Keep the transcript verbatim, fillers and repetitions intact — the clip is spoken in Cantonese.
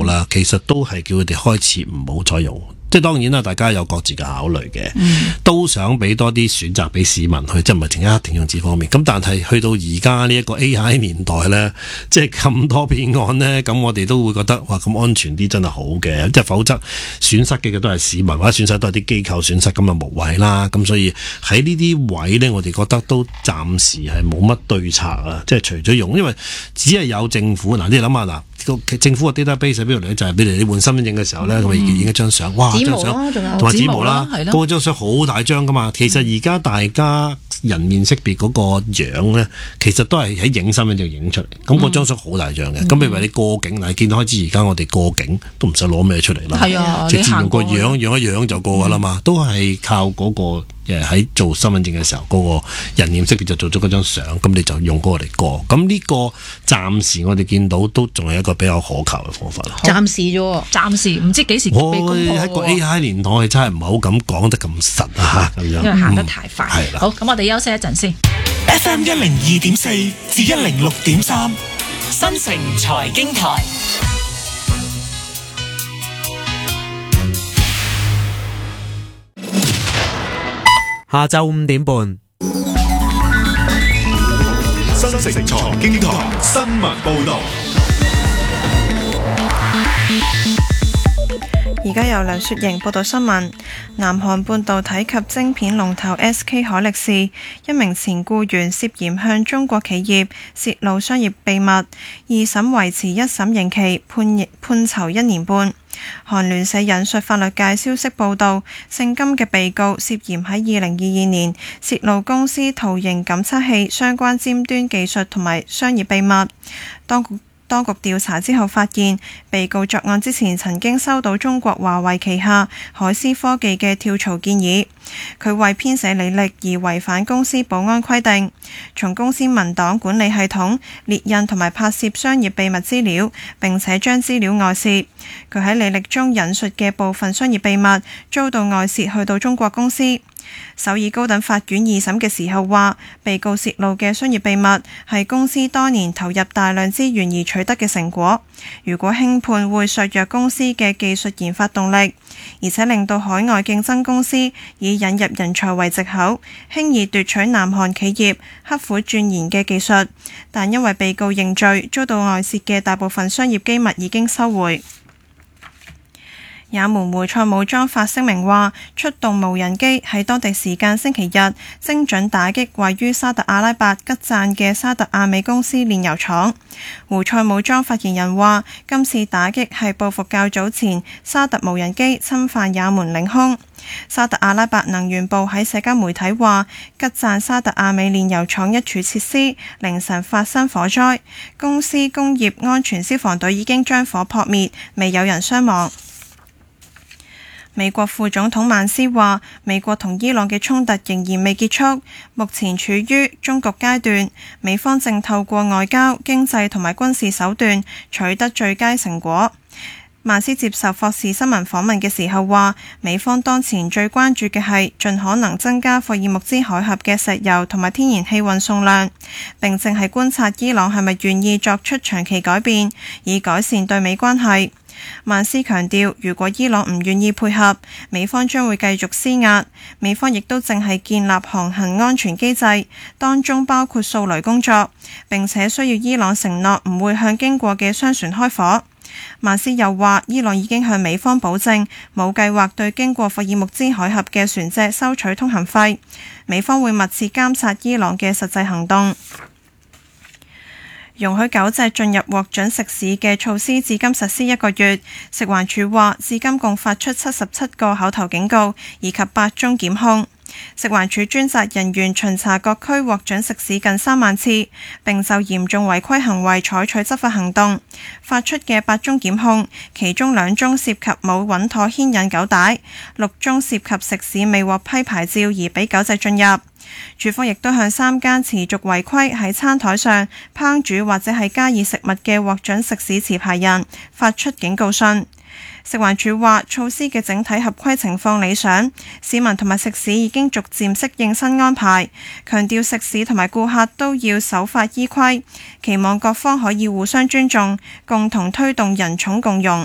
啦，其實都係叫佢哋開始唔好再用。即係當然啦，大家有各自嘅考慮嘅，嗯、都想俾多啲選擇俾市民去，即係唔係淨係一定用字方面。咁但係去到而家呢一個 A I 年代咧，即係咁多騙案咧，咁我哋都會覺得哇，咁安全啲真係好嘅。即係否則損失嘅都係市民，或者損失都係啲機構損失，咁啊無謂啦。咁所以喺呢啲位咧，我哋覺得都暫時係冇乜對策啊。即係除咗用，因為只係有政府嗱，你諗下嗱。政府嘅 database 喺邊度嚟咧？就係俾你換身份證嘅時候咧，咁咪影一張相，哇！張相同埋指模啦，嗰張相好大張噶嘛。其實而家大家人面識別嗰個樣咧，其實都係喺影身份證影出嚟。咁嗰張相好大張嘅。咁譬如你過境，嗱，見到開始而家我哋過境都唔使攞咩出嚟啦， 係啊， 直接用個樣樣一樣就過噶啦嘛。都係靠嗰個。誒喺做身份證嘅時候，嗰、那個人臉識別就做咗嗰張相，咁你就用嗰個嚟過。咁呢個暫時我哋見到都仲係一個比較可靠嘅方法。 暫時啫，暫時唔知幾時被公布。 喺個 A I 年代真係唔係好敢講得咁實啊，咁樣因為行得太快。係啦、嗯，好，咁我哋休息一陣先。 F M 一零二點四至一零六點三，新城財經台。 下晝五點半， 新城財經台新聞報道。 而家由梁雪瑩報道新聞。南韓半導體及晶片龍頭 S K 海力士一名前僱員涉嫌向中國企業泄露商業秘密，二審維持一審刑期，判判囚一年半。韓聯社引述法律界消息報道，姓金嘅被告涉嫌喺二零二二年泄露公司圖形感測器相關尖端技術同埋商業秘密。當局當局調查之後發現，被告作案之前曾經收到中國華為旗下海思科技嘅跳槽建議，佢為編寫履歷而違反公司保安規定，從公司文檔管理系統列印同埋拍攝商業秘密資料，並且將資料外泄。佢喺履歷中引述嘅部分商業秘密遭到外泄去到中國公司。首爾高等法院二審嘅時候話，被告泄露嘅商業秘密係公司多年投入大量資源而取得嘅成果，如果輕判會削弱公司嘅技術研發動力，而且令到海外競爭公司以引入人才為藉口，輕易奪取南韓企業刻苦鑽研嘅技術，但因為被告認罪，遭到外泄嘅大部分商業機密已經收回。也門胡塞武裝發聲明話，出動無人機喺當地時間星期日精準打擊位於沙特阿拉伯吉贊嘅沙特阿美公司煉油廠。胡塞武裝發言人話，今次打擊係報復較早前沙特無人機侵犯也門領空。沙特阿拉伯能源部喺社交媒體話，吉贊沙特阿美煉油廠一處設施凌晨發生火災，公司工業安全消防隊已經將火撲滅，未有人傷亡。美國副總統曼斯話，美國同伊朗嘅衝突仍然未結束，目前處於終局階段，美方正透過外交、經濟同埋軍事手段取得最佳成果。曼斯接受霍士新聞訪問嘅時候話，美方當前最關注嘅係盡可能增加霍爾木茲海峽嘅石油同埋天然氣運送量，並正係觀察伊朗係咪願意作出長期改變，以改善對美關係。曼斯強調，如果伊朗唔願意配合，美方將會繼續施壓。美方亦都正係建立航行安全機制，當中包括掃雷工作，並且需要伊朗承諾唔會向經過嘅商船開火。曼斯又話，伊朗已經向美方保證，冇計劃對經過霍爾木茲海峽嘅船隻收取通行費。美方會密切監察伊朗嘅實際行動。容許狗隻進入獲准食肆嘅措施至今實施一個月，食環署話至今共發出七十七個口頭警告以及八宗檢控。食環署專責人員巡查各區獲准食肆近三萬次，並就嚴重違規行為採取執法行動。發出嘅八宗檢控，其中兩宗涉及冇穩妥牽引狗帶，六宗涉及食肆未獲批牌照而俾狗隻進入。署方亦都向三間持續違規喺餐台上烹煮或者係加熱食物嘅獲准食肆持牌人發出警告信。食環署話，措施嘅整體合規情況理想，市民同埋食肆已經逐漸適應新安排，強調食肆同埋顧客都要守法依規，期望各方可以互相尊重，共同推動人寵共融。